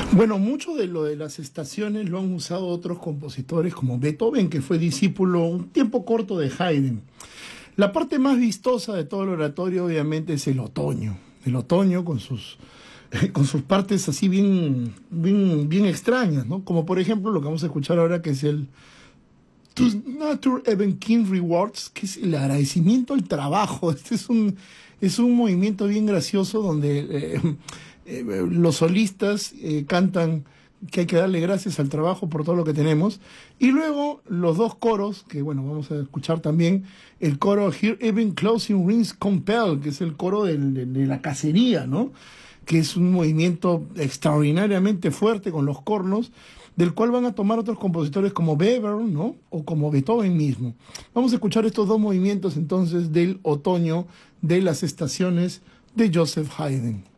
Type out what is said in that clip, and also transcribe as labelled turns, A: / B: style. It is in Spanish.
A: Bueno, mucho de lo de las estaciones lo han usado otros compositores como Beethoven, que fue discípulo un tiempo corto de Haydn. La parte más vistosa de todo el oratorio obviamente es el otoño con sus partes así bien extrañas, ¿no? Como por ejemplo lo que vamos a escuchar ahora, que es el To Nature Even King Rewards, que es el agradecimiento al trabajo. Es un movimiento bien gracioso donde los solistas cantan que hay que darle gracias al trabajo por todo lo que tenemos. Y luego los dos coros, que bueno, vamos a escuchar también, el coro Here Even Closing Rings Compel, que es el coro de la cacería, ¿no? Que es un movimiento extraordinariamente fuerte con los cornos, del cual van a tomar otros compositores como Weber, ¿no? O como Beethoven mismo. Vamos a escuchar estos dos movimientos entonces del otoño de las estaciones de Joseph Haydn.